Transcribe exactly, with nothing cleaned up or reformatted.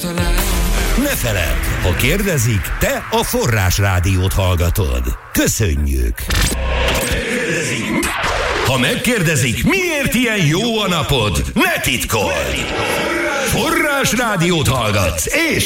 talál. Ne feledd, ha kérdezik, te a Forrás Rádiót hallgatod. Köszönjük! Ha megkérdezik, miért ilyen jó a napod, ne titkold! Forrás Rádiót hallgatsz, és